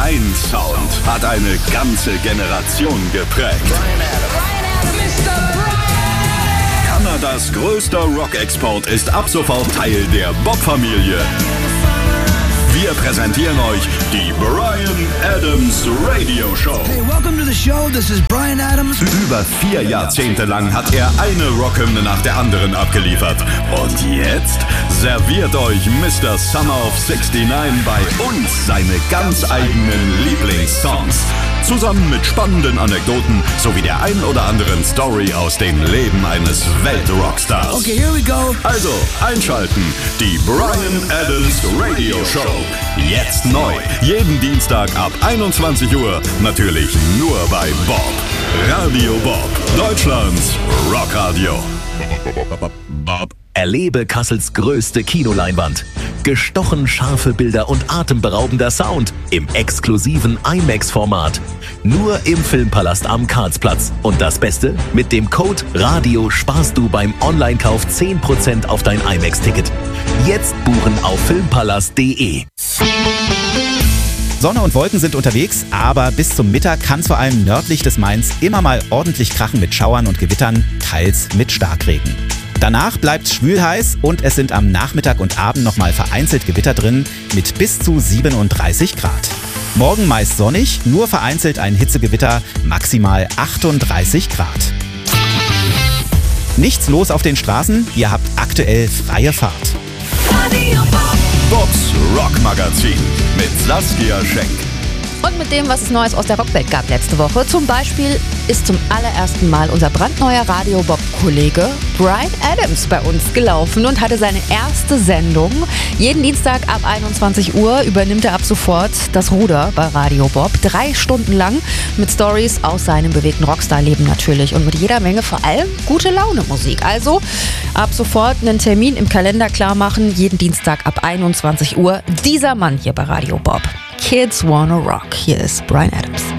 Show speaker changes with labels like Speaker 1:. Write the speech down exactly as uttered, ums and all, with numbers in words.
Speaker 1: Ein Sound hat eine ganze Generation geprägt. Kanadas größter Rock-Export ist ab sofort Teil der Bob-Familie. Wir präsentieren euch die Bryan Adams Radio Show.
Speaker 2: Hey, welcome to the show. This is Bryan Adams.
Speaker 1: Über vier Jahrzehnte lang hat er eine Rockhymne nach der anderen abgeliefert. Und jetzt serviert euch Mister Summer of sixty-nine bei uns seine ganz eigenen Lieblingssongs. Zusammen mit spannenden Anekdoten sowie der ein oder anderen Story aus dem Leben eines Weltrockstars.
Speaker 2: Okay, here we go.
Speaker 1: Also einschalten, die Bryan Adams Radio Show. Jetzt neu, jeden Dienstag ab einundzwanzig Uhr, natürlich nur bei Bob. Radio Bob, Deutschlands Rockradio.
Speaker 3: Bob. Erlebe Kassels größte Kinoleinwand. Gestochen scharfe Bilder und atemberaubender Sound im exklusiven IMAX-Format. Nur im Filmpalast am Karlsplatz. Und das Beste? Mit dem Code RADIO sparst du beim Online-Kauf zehn Prozent auf dein IMAX-Ticket. Jetzt buchen auf filmpalast punkt de.
Speaker 4: Sonne und Wolken sind unterwegs, aber bis zum Mittag kann es vor allem nördlich des Mains immer mal ordentlich krachen mit Schauern und Gewittern, teils mit Starkregen. Danach bleibt es schwülheiß und es sind am Nachmittag und Abend nochmal vereinzelt Gewitter drin mit bis zu siebenunddreißig Grad. Morgen meist sonnig, nur vereinzelt ein Hitzegewitter, maximal achtunddreißig Grad. Nichts los auf den Straßen, ihr habt aktuell freie Fahrt.
Speaker 1: Bobs Rockmagazin mit Saskia Schenk.
Speaker 5: Und mit dem, was es Neues aus der Rockwelt gab letzte Woche. Zum Beispiel ist zum allerersten Mal unser brandneuer Radio-Bob-Kollege Bryan Adams bei uns gelaufen und hatte seine erste Sendung. Jeden Dienstag ab einundzwanzig Uhr übernimmt er ab sofort das Ruder bei Radio Bob. Drei Stunden lang mit Stories aus seinem bewegten Rockstar-Leben natürlich und mit jeder Menge vor allem gute Laune-Musik. Also ab sofort einen Termin im Kalender klar machen. Jeden Dienstag ab einundzwanzig Uhr. Dieser Mann hier bei Radio Bob. Kids Wanna Rock. Hier ist Bryan Adams.